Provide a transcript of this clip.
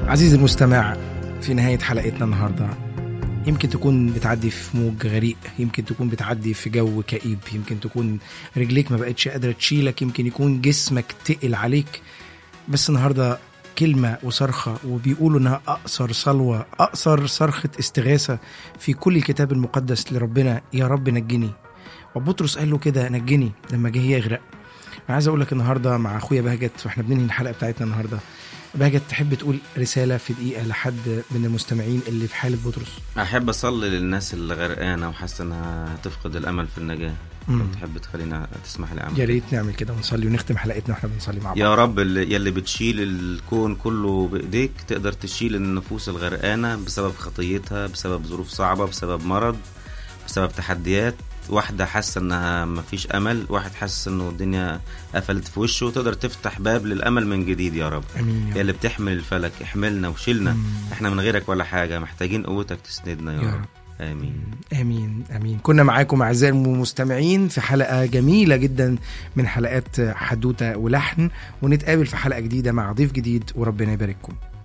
عزيزي المستمع، في نهاية حلقتنا النهاردة يمكن تكون بتعدي في موج غريق، يمكن تكون بتعدي في جو كئيب، يمكن تكون رجليك ما بقتش قادرة تشيلك، يمكن يكون جسمك تقل عليك. بس النهاردة كلمة وصرخة، وبيقولوا انها اقصر صلوة، اقصر صرخة استغاثة في كل الكتاب المقدس لربنا: يا رب نجني. وبطرس قال له كده: نجني، لما جه يغرق. انا عايز اقول لك النهارده مع اخويا بهجت، واحنا بننهي الحلقة بتاعتنا النهارده، بهجت تحب تقول رسالة في دقيقة لحد من المستمعين اللي في حالة بطرس؟ أحب أصلي للناس اللي غرقانة وحاسة أنها تفقد الأمل في النجاة. تحب تخلينا تسمح لي أعمل؟ يا ريت نعمل كده ونصلي ونختم حلقتنا واحنا بنصلي مع بعض. يا رب، يلي بتشيل الكون كله بإيديك، تقدر تشيل النفوس الغرقانة بسبب خطيتها، بسبب ظروف صعبة، بسبب مرض، بسبب تحديات. واحدة حاسة انها مفيش امل، واحد حاسس انه الدنيا قفلت في وشه، وتقدر تفتح باب للامل من جديد. يا رب، يا اللي بتحمل الفلك احملنا وشيلنا. احنا من غيرك ولا حاجة، محتاجين قوتك تسندنا يا رب. آمين آمين آمين. كنا معاكم أعزائي المستمعين في حلقة جميلة جدا من حلقات حدوتة ولحن، ونتقابل في حلقة جديدة مع ضيف جديد، وربنا يبارككم.